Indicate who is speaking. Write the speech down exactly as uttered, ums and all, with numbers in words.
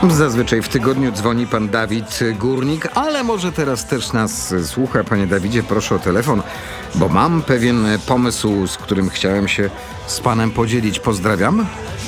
Speaker 1: Zazwyczaj w tygodniu dzwoni pan Dawid Górnik, ale może teraz też nas słucha. Panie Dawidzie, proszę o telefon, bo mam pewien pomysł, z którym chciałem się z panem podzielić. Pozdrawiam.